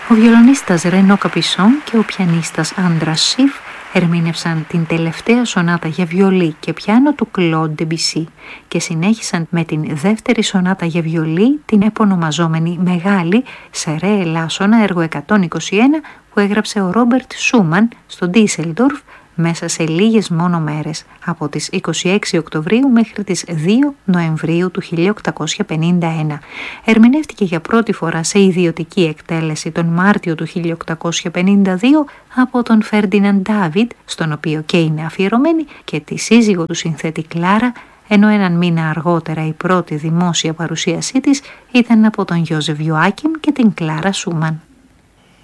Ο βιολονίστας Ρενό Καπισόν και ο πιανίστας Άντρας Σιφ ερμήνευσαν την τελευταία σονάτα για βιολί και πιάνο του Κλοντ Ντεμπισί και συνέχισαν με την δεύτερη σονάτα για βιολί, την επωνομαζόμενη Μεγάλη, σε ρε ελάσσονα έργο 121 που έγραψε ο Ρόμπερτ Σούμαν στο Ντίσελντορφ μέσα σε λίγες μόνο μέρες, από τις 26 Οκτωβρίου μέχρι τις 2 Νοεμβρίου του 1851. Ερμηνεύτηκε για πρώτη φορά σε ιδιωτική εκτέλεση τον Μάρτιο του 1852 από τον Φέρντιναντ Ντάβιντ, στον οποίο και είναι αφιερωμένη, και τη σύζυγο του συνθέτη Κλάρα, ενώ έναν μήνα αργότερα η πρώτη δημόσια παρουσίασή της ήταν από τον Γιώζεφ Ιωάκιμ και την Κλάρα Σούμαν.